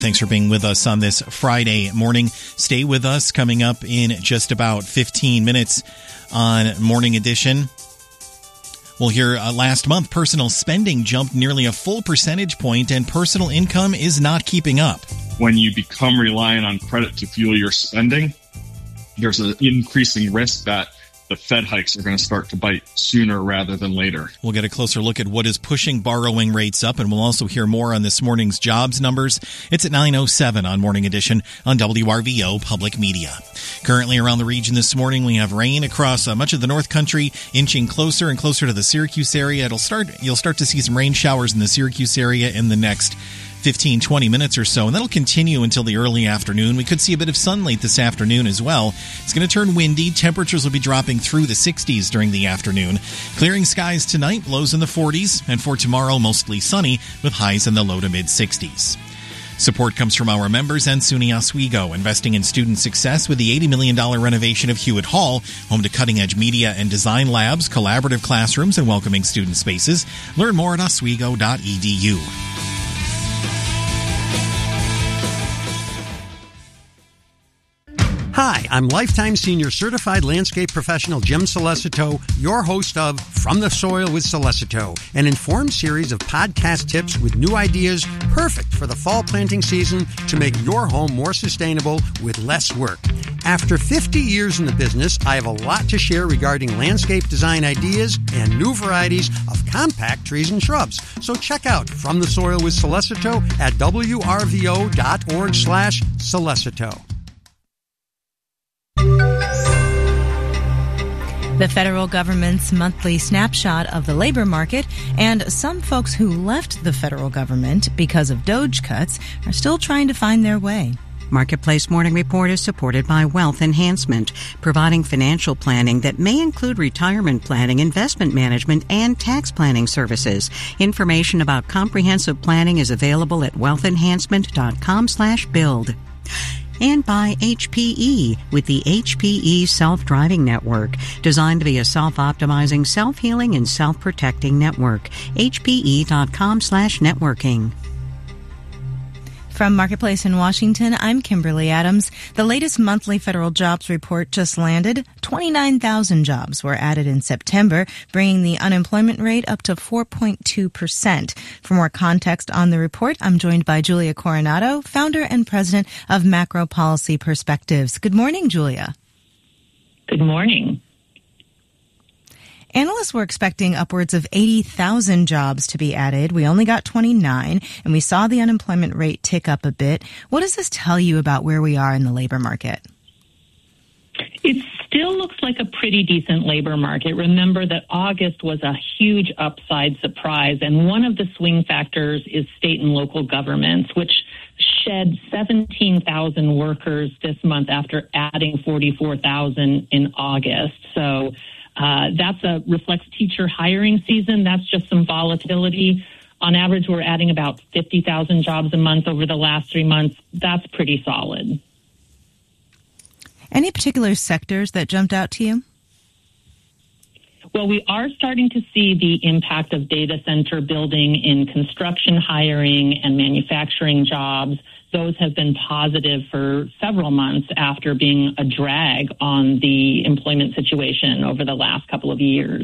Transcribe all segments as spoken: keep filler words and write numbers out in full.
Thanks for being with us on this Friday morning. Stay with us. Coming up in just about fifteen minutes on Morning Edition, we'll hear uh, last month personal spending jumped nearly a full percentage point and personal income is not keeping up. When you become reliant on credit to fuel your spending, there's an increasing risk that the Fed hikes are going to start to bite sooner rather than later. We'll get a closer look at what is pushing borrowing rates up, and we'll also hear more on this morning's jobs numbers. It's at nine oh seven on Morning Edition on W R V O Public Media. Currently around the region this morning, we have rain across uh, much of the North Country, inching closer and closer to the Syracuse area. It'll start. You'll start to see some rain showers in the Syracuse area in the next fifteen, twenty minutes or so, and that'll continue until the early afternoon. We could see a bit of sun late this afternoon as well. It's going to turn windy. Temperatures will be dropping through the sixties during the afternoon. Clearing skies tonight, lows in the forties, and for tomorrow, mostly sunny with highs in the low to mid-sixties. Support comes from our members and SUNY Oswego, investing in student success with the eighty million dollars renovation of Hewitt Hall, home to cutting-edge media and design labs, collaborative classrooms, and welcoming student spaces. Learn more at oswego dot e d u. Hi, I'm Lifetime Senior Certified Landscape Professional Jim Solicito, your host of From the Soil with Solicito, an informed series of podcast tips with new ideas perfect for the fall planting season to make your home more sustainable with less work. After fifty years in the business, I have a lot to share regarding landscape design ideas and new varieties of compact trees and shrubs. So check out From the Soil with Solicito at w r v o dot org slash Solicito. The federal government's monthly snapshot of the labor market, and some folks who left the federal government because of DOGE cuts are still trying to find their way. Marketplace Morning Report is supported by Wealth Enhancement, providing financial planning that may include retirement planning, investment management, and tax planning services. Information about comprehensive planning is available at wealth enhancement dot com slash build. And by H P E with the H P E Self-Driving Network, designed to be a self-optimizing, self-healing, and self-protecting network. H P E dot com slash networking. From Marketplace in Washington, I'm Kimberly Adams. The latest monthly federal jobs report just landed. twenty-nine thousand jobs were added in September, bringing the unemployment rate up to four point two percent. For more context on the report, I'm joined by Julia Coronado, founder and president of Macro Policy Perspectives. Good morning, Julia. Good morning. Analysts were expecting upwards of eighty thousand jobs to be added. We only got twenty-nine, and we saw the unemployment rate tick up a bit. What does this tell you about where we are in the labor market? It still looks like a pretty decent labor market. Remember that August was a huge upside surprise, and one of the swing factors is state and local governments, which shed seventeen thousand workers this month after adding forty-four thousand in August. So Uh, that's a reflects teacher hiring season. That's just some volatility. On average, we're adding about fifty thousand jobs a month over the last three months. That's pretty solid. Any particular sectors that jumped out to you? Well, we are starting to see the impact of data center building in construction hiring and manufacturing jobs. Those have been positive for several months after being a drag on the employment situation over the last couple of years.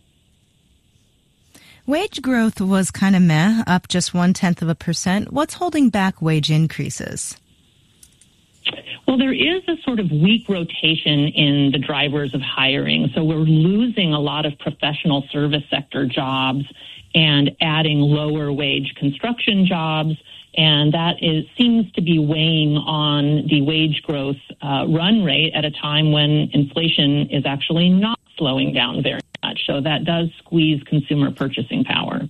Wage growth was kind of meh, up just one-tenth of a percent. What's holding back wage increases? Well, there is a sort of weak rotation in the drivers of hiring. So we're losing a lot of professional service sector jobs and adding lower wage construction jobs. And that is, seems to be weighing on the wage growth uh, run rate at a time when inflation is actually not slowing down very much. So that does squeeze consumer purchasing power.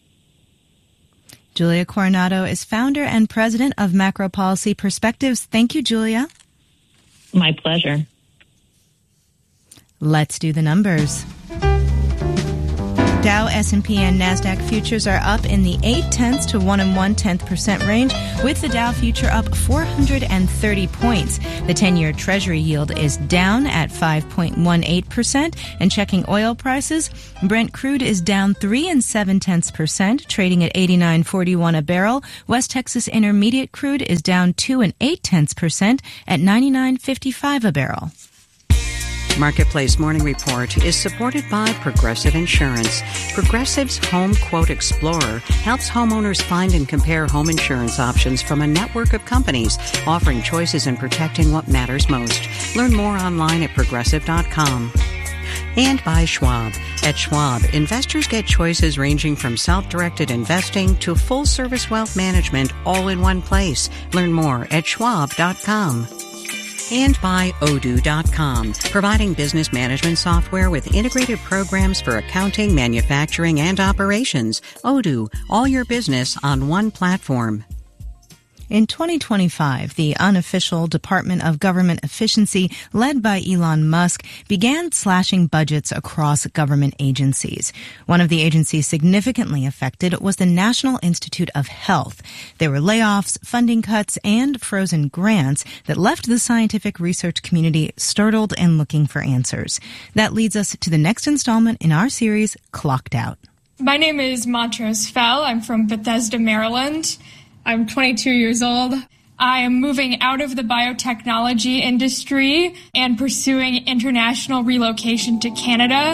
Julia Coronado is founder and president of Macro Policy Perspectives. Thank you, Julia. My pleasure. Let's do the numbers. Dow, S and P, and NASDAQ futures are up in the eight tenths to one and one tenth percent range, with the Dow future up four hundred thirty points. The ten-year Treasury yield is down at five point one eight percent, and checking oil prices, Brent crude is down three and seven tenths percent, trading at eighty-nine forty-one a barrel. West Texas Intermediate crude is down two and eight tenths percent at ninety-nine fifty-five a barrel. Marketplace Morning Report is supported by Progressive Insurance. Progressive's Home Quote Explorer helps homeowners find and compare home insurance options from a network of companies, offering choices and protecting what matters most. Learn more online at progressive dot com. And by Schwab. At Schwab, investors get choices ranging from self-directed investing to full-service wealth management all in one place. Learn more at schwab dot com. And by Odoo dot com, providing business management software with integrated programs for accounting, manufacturing, and operations. Odoo, all your business on one platform. In twenty twenty-five, the unofficial Department of Government Efficiency, led by Elon Musk, began slashing budgets across government agencies. One of the agencies significantly affected was the National Institute of Health. There were layoffs, funding cuts, and frozen grants that left the scientific research community startled and looking for answers. That leads us to the next installment in our series, Clocked Out. My name is Montrose Fell. I'm from Bethesda, Maryland. I'm twenty-two years old. I am moving out of the biotechnology industry and pursuing international relocation to Canada.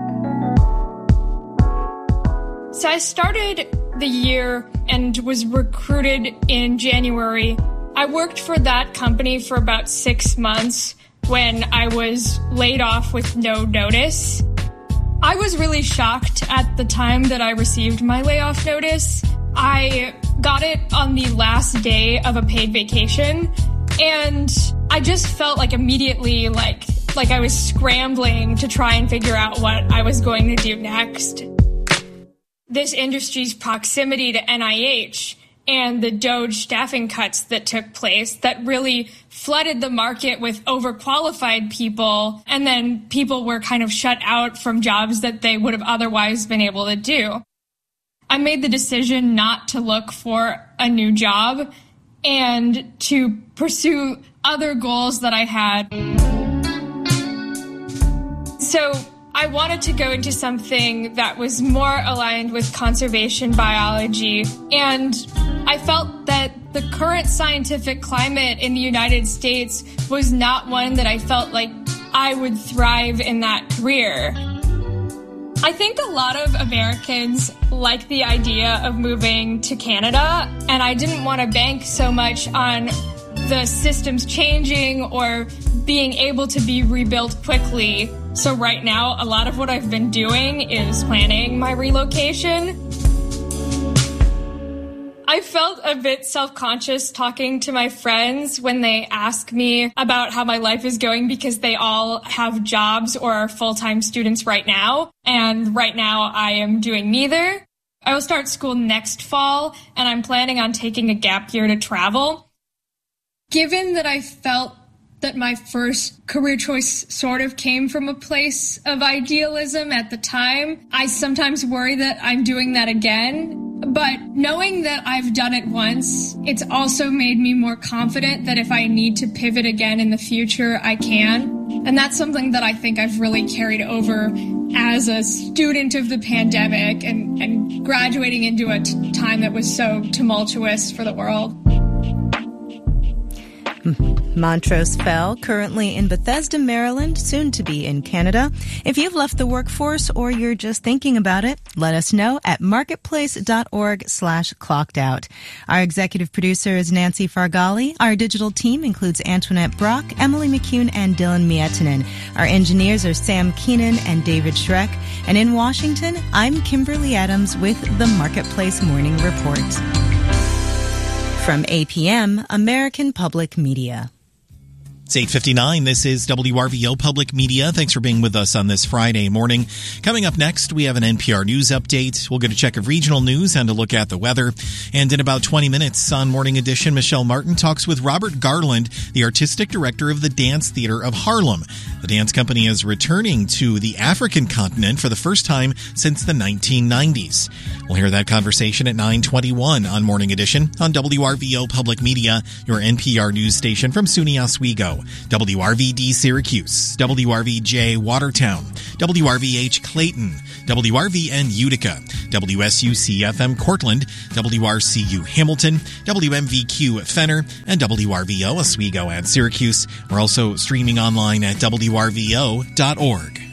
So I started the year and was recruited in January. I worked for that company for about six months when I was laid off with no notice. I was really shocked at the time that I received my layoff notice. I got it on the last day of a paid vacation, and I just felt like immediately like like I was scrambling to try and figure out what I was going to do next. This industry's proximity to N I H and the DOGE staffing cuts that took place that really flooded the market with overqualified people, and then people were kind of shut out from jobs that they would have otherwise been able to do. I made the decision not to look for a new job and to pursue other goals that I had. So I wanted to go into something that was more aligned with conservation biology, and I felt that the current scientific climate in the United States was not one that I felt like I would thrive in that career. I think a lot of Americans like the idea of moving to Canada, and I didn't want to bank so much on the systems changing or being able to be rebuilt quickly. So right now, a lot of what I've been doing is planning my relocation. I felt a bit self-conscious talking to my friends when they ask me about how my life is going because they all have jobs or are full-time students right now. And right now I am doing neither. I will start school next fall, and I'm planning on taking a gap year to travel. Given that I felt that my first career choice sort of came from a place of idealism at the time, I sometimes worry that I'm doing that again. But knowing that I've done it once, it's also made me more confident that if I need to pivot again in the future, I can. And that's something that I think I've really carried over as a student of the pandemic and, and graduating into a t- time that was so tumultuous for the world. Montrose Fell, currently in Bethesda, Maryland, soon to be in Canada. If you've left the workforce or you're just thinking about it, let us know at marketplace.org slash clocked out. Our executive producer is Nancy Fargali. Our digital team includes Antoinette Brock, Emily McCune, and Dylan Miettinen. Our engineers are Sam Keenan and David Schreck. And in Washington, I'm Kimberly Adams with the Marketplace Morning Report. From A P M, American Public Media. It's eight fifty-nine. This is W R V O Public Media. Thanks for being with us on this Friday morning. Coming up next, we have an N P R News update. We'll get a check of regional news and a look at the weather. And in about twenty minutes on Morning Edition, Michelle Martin talks with Robert Garland, the artistic director of the Dance Theater of Harlem. The dance company is returning to the African continent for the first time since the nineteen nineties. We'll hear that conversation at nine twenty-one on Morning Edition on W R V O Public Media, your N P R news station from SUNY Oswego, W R V D Syracuse, W R V J Watertown, W R V H Clayton, W R V N Utica, W S U C F M Cortland, W R C U Hamilton, W M V Q Fenner, and W R V O Oswego and Syracuse. We're also streaming online at W R V O dot org.